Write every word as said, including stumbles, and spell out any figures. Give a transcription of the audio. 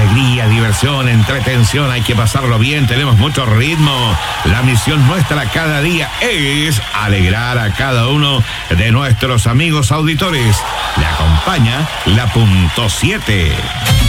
alegría, diversión, entretención, hay que pasarlo bien, tenemos mucho ritmo. La misión nuestra cada día es alegrar a cada uno de nuestros amigos auditores. Le acompaña la punto siete.